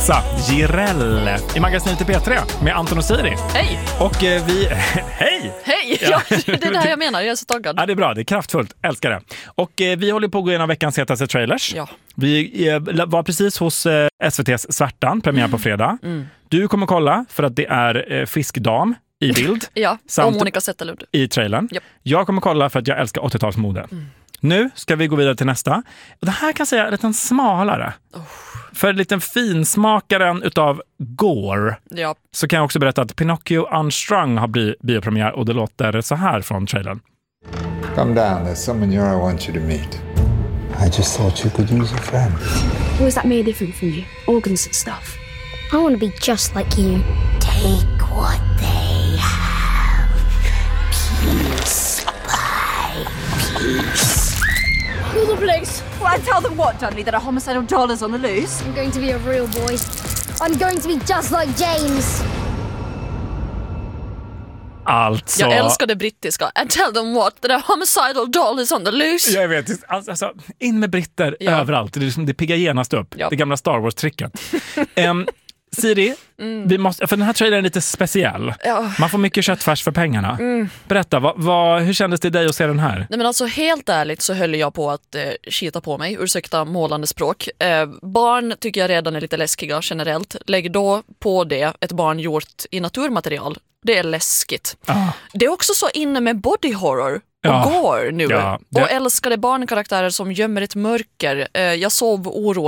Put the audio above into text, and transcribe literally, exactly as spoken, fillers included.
Elsa Girell i magasinet i P tre med Anton och Siri. Hej! Och eh, vi... Hej! Hej! Ja, det är det här jag menar, jag är så taggad. Ja, det är bra, det är kraftfullt, älskar det. Och eh, vi håller på att gå igenom veckans hetaste trailers. Ja. Vi eh, var precis hos eh, S V T:s Svärtan, premiär mm. på fredag. Mm. Du kommer kolla för att det är eh, Fiskdam i bild. Ja, och Monica Zetterlund i trailern. Yep. Jag kommer kolla för att jag älskar åttiotalsmode. Mm. Nu ska vi gå vidare till nästa. Och det här kan jag säga är lite smalare. Oh. För en liten finsmakaren utav Gore ja. så kan jag också berätta att Pinocchio Unstrung har blivit biopremiär och det låter så här från trailern. Come down, there's someone here I want you to meet. I just thought you could use a friend. What is that made different from you? Organs and stuff. I want to be just like you. Take what they have, piece by piece. Call the police. Well, I tell them what, Dudley, that a homicidal doll is on the loose? I'm going to be a real boy. I'm going to be just like James. Alltså... Jag älskar det brittiska. I tell them what, that a homicidal doll is on the loose. Jag vet, alltså, in med britter ja. överallt. Det, är liksom, det piggar genast upp. Ja. Det gamla Star Wars-tricket. um, Siri, mm. vi måste, för den här trailern är lite speciell. Ja. Man får mycket köttfärs för pengarna. Mm. Berätta, vad, vad, hur kändes det dig att se den här? Nej, men alltså, helt ärligt så höll jag på att eh, skita på mig. Ursäkta målande språk. Eh, barn tycker jag redan är lite läskiga generellt. Lägg då på det ett barn gjort i naturmaterial. Det är läskigt. Ah. Det är också så inne med body horror och ja. gore nu. Ja. Det... Och älskade barnkaraktärer som gömmer ett mörker. Eh, jag sov oroligt